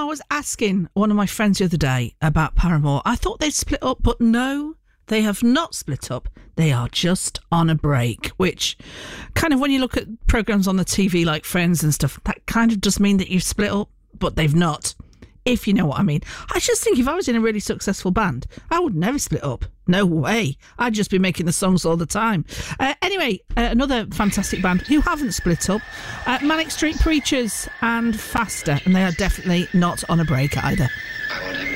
I was asking one of my friends the other day about Paramore. I thought they'd split up, but no, they have not split up. They are just on a break, which kind of, when you look at programmes on the TV like Friends and stuff, that kind of does mean that you've split up, but they've not, if you know what I mean. I just think if I was in a really successful band, I would never split up. No way. I'd just be making the songs all the time. Anyway, another fantastic band who haven't split up, Manic Street Preachers and Faster, and they are definitely not on a break either.